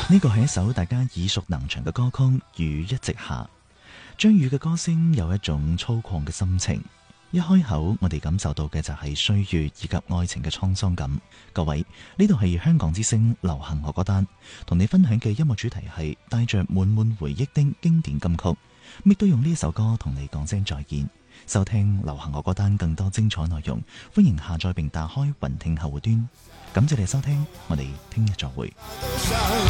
呢個係一首大家耳熟能詳嘅歌曲《雨一直下》。張宇嘅歌聲有一種粗獷嘅心情，一開口我哋感受到嘅就係歲月以及愛情嘅滄桑感。各位，呢度係香港之聲流行樂歌單，同你分享嘅音樂主題係帶着滿滿回憶的經典金曲，亦都用呢一首歌同你講聲再見。收聽流行樂歌單更多精彩內容，歡迎下載並打開雲聽客戶端。感謝你收聽，我哋聽日再會。